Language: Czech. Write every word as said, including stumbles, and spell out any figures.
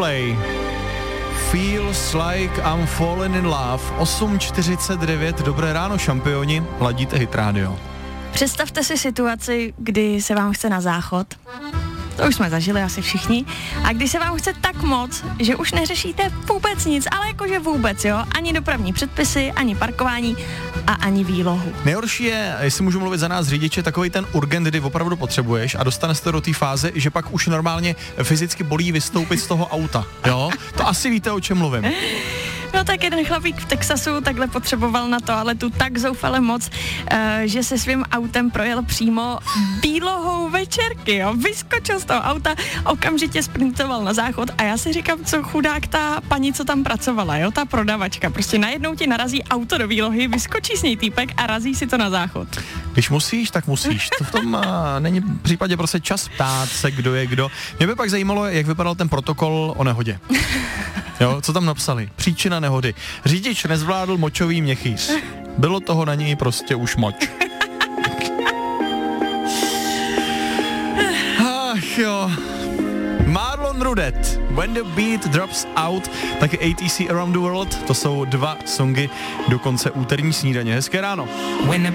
Coldplay. Feels like I'm falling in love. osm čtyřicet devět, dobré ráno, šampioni, ladíte Hit Radio. Představte si situaci, kdy se vám chce na záchod. To už jsme zažili asi všichni. A když se vám chce tak moc, že už neřešíte vůbec nic, ale jakože vůbec, jo? Ani dopravní předpisy, ani parkování a ani výlohu. Nejhorší je, jestli můžu mluvit za nás řidiče, takový ten urgent, kdy opravdu potřebuješ a dostane se do té fáze, že pak už normálně fyzicky bolí vystoupit z toho auta, jo? To asi víte, o čem mluvím. No tak jeden chlapík v Texasu takhle potřeboval na toaletu tak zoufale moc, uh, že se svým autem projel přímo výlohou večerky, jo. Vyskočil z toho auta, okamžitě sprintoval na záchod a já si říkám, co chudák ta paní, co tam pracovala, jo, ta prodavačka. Prostě najednou ti narazí auto do výlohy, vyskočí s něj týpek a razí si to na záchod. Když musíš, tak musíš. To v tom uh, není v případě prostě čas ptát se, kdo je kdo. Mě by pak zajímalo, jak vypadal ten protokol o nehodě. Jo, co tam napsali? Příčina nehody. Řidič nezvládl močový měchýř. Bylo toho na něj prostě už moč. Ach jo. Marlon Rudet, When the Beat Drops Out, taky A T C Around the World, to jsou dva songy do konce úterní snídaně. Hezké ráno.